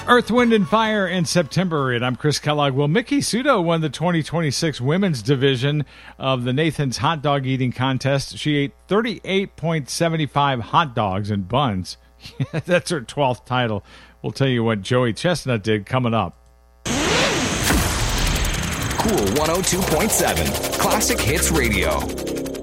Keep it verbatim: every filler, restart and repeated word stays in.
Earth, Wind, and Fire in September, and I'm Chris Kellogg. Well, Miki Sudo won the twenty twenty-six women's division of the Nathan's Hot Dog Eating Contest. She ate thirty-eight point seven five hot dogs and buns. That's her twelfth title. We'll tell you what Joey Chestnut did coming up. Cool one oh two point seven, Classic Hits Radio.